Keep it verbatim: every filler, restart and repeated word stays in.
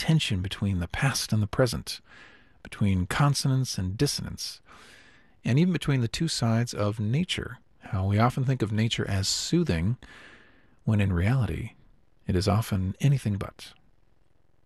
tension between the past and the present, between consonance and dissonance, and even between the two sides of nature. How we often think of nature as soothing, when in reality it is often anything but.